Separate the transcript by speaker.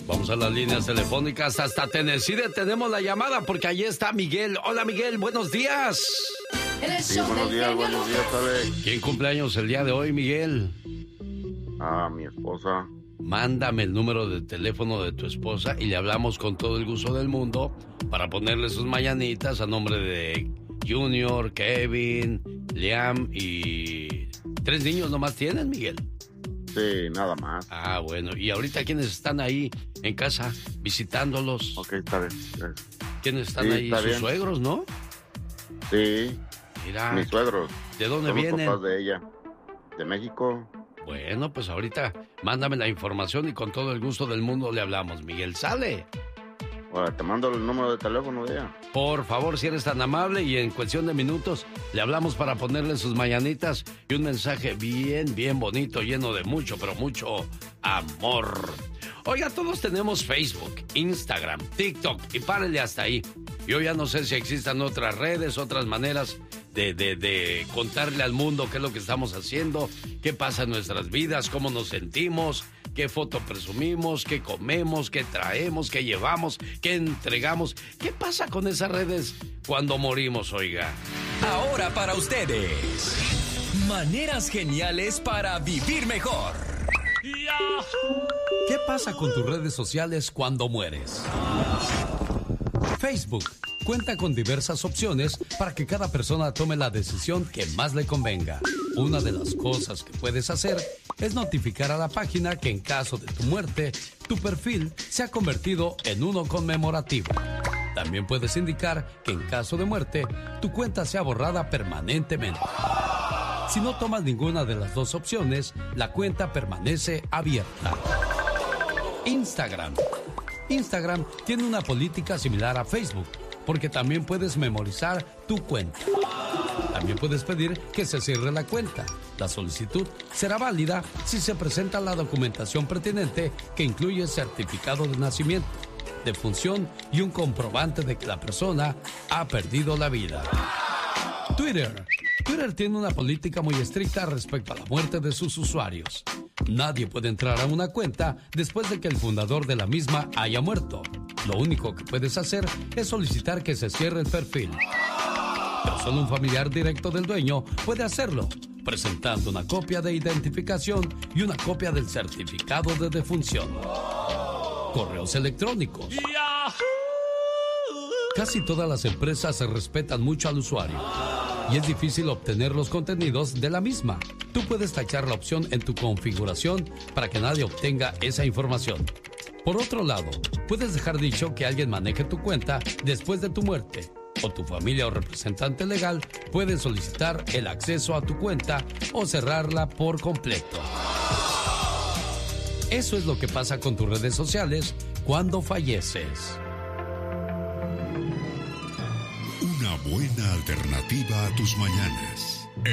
Speaker 1: Vamos a las líneas telefónicas hasta Tennessee. Tenemos la llamada porque allí está Miguel. Hola, Miguel, buenos días.
Speaker 2: Sí, buenos días, Alex.
Speaker 1: ¿Quién cumple años el día de hoy, Miguel?
Speaker 2: Mi esposa.
Speaker 1: Mándame el número de teléfono de tu esposa y le hablamos con todo el gusto del mundo para ponerle sus mañanitas a nombre de Junior, Kevin, Liam y 3 niños nomás tienen, Miguel.
Speaker 2: Sí, nada más.
Speaker 1: Ah, bueno. ¿Y ahorita quiénes están ahí en casa visitándolos?
Speaker 2: Ok, está bien.
Speaker 1: ¿Quiénes están ahí? Sus
Speaker 2: bien.
Speaker 1: Suegros, ¿no?
Speaker 2: Sí.
Speaker 1: Mira.
Speaker 2: Mis suegros.
Speaker 1: ¿De dónde
Speaker 2: Son
Speaker 1: vienen?
Speaker 2: Los papás de ella. De México.
Speaker 1: Bueno, pues ahorita mándame la información y con todo el gusto del mundo le hablamos. Miguel, sale.
Speaker 2: Ahora, te mando el número de teléfono de ella.
Speaker 1: Por favor, si eres tan amable, y en cuestión de minutos le hablamos para ponerle sus mañanitas y un mensaje bien, bien bonito, lleno de mucho, pero mucho amor. Oiga, todos tenemos Facebook, Instagram, TikTok y párenle hasta ahí. Yo ya no sé si existan otras redes, otras maneras de contarle al mundo qué es lo que estamos haciendo, qué pasa en nuestras vidas, cómo nos sentimos, qué foto presumimos, qué comemos, qué traemos, qué llevamos, qué entregamos. ¿Qué pasa con esas redes cuando morimos, oiga?
Speaker 3: Ahora para ustedes, maneras geniales para vivir mejor.
Speaker 1: ¿Qué pasa con tus redes sociales cuando mueres? Facebook cuenta con diversas opciones para que cada persona tome la decisión que más le convenga. Una de las cosas que puedes hacer es notificar a la página que en caso de tu muerte, tu perfil se ha convertido en uno conmemorativo. También puedes indicar que en caso de muerte, tu cuenta sea borrada permanentemente. Si no tomas ninguna de las dos opciones, la cuenta permanece abierta. Instagram tiene una política similar a Facebook, porque también puedes memorizar tu cuenta. También puedes pedir que se cierre la cuenta. La solicitud será válida si se presenta la documentación pertinente que incluye certificado de nacimiento, defunción y un comprobante de que la persona ha perdido la vida. Twitter tiene una política muy estricta respecto a la muerte de sus usuarios. Nadie puede entrar a una cuenta después de que el fundador de la misma haya muerto. Lo único que puedes hacer es solicitar que se cierre el perfil. Pero solo un familiar directo del dueño puede hacerlo, presentando una copia de identificación y una copia del certificado de defunción. Correos electrónicos. Casi todas las empresas se respetan mucho al usuario y es difícil obtener los contenidos de la misma. Tú puedes tachar la opción en tu configuración para que nadie obtenga esa información. Por otro lado, puedes dejar dicho que alguien maneje tu cuenta después de tu muerte, o tu familia o representante legal pueden solicitar el acceso a tu cuenta o cerrarla por completo. Eso es lo que pasa con tus redes sociales cuando falleces.
Speaker 4: Una buena alternativa a tus mañanas.